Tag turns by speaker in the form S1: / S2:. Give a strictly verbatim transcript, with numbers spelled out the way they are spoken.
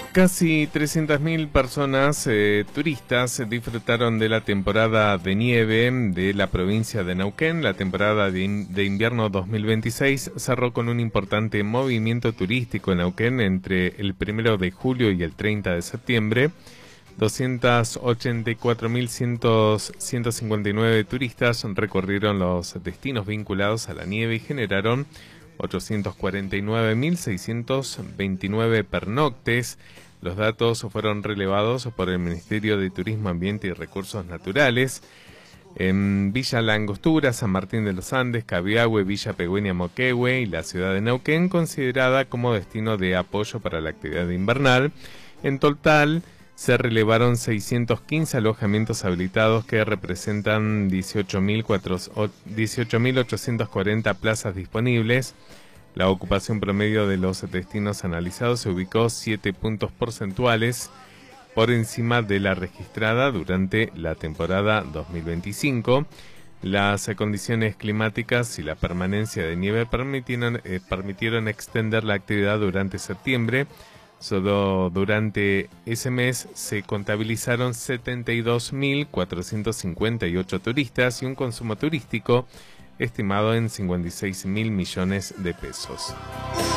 S1: Casi trescientas mil personas eh, turistas disfrutaron de la temporada de nieve de la provincia de Neuquén. La temporada de, in de invierno dos mil veintiséis cerró con un importante movimiento turístico en Neuquén entre el primero de julio y el treinta de septiembre. doscientos ochenta y cuatro mil ciento cincuenta y nueve turistas recorrieron los destinos vinculados a la nieve y generaron ochocientos cuarenta y nueve mil seiscientos veintinueve pernoctes. Los datos fueron relevados por el Ministerio de Turismo, Ambiente y Recursos Naturales. En Villa La Angostura, San Martín de los Andes, Cabiahue, Villa Pegüeña, Moquehue y la ciudad de Neuquén, considerada como destino de apoyo para la actividad invernal. En total, se relevaron seiscientos quince alojamientos habilitados que representan dieciocho mil ochocientos cuarenta plazas disponibles. La ocupación promedio de los destinos analizados se ubicó siete puntos porcentuales por encima de la registrada durante la temporada dos mil veinticinco. Las condiciones climáticas y la permanencia de nieve permitieron, eh, permitieron extender la actividad durante septiembre. Solo durante ese mes se contabilizaron setenta y dos mil cuatrocientos cincuenta y ocho turistas y un consumo turístico estimado en cincuenta y seis mil millones de pesos.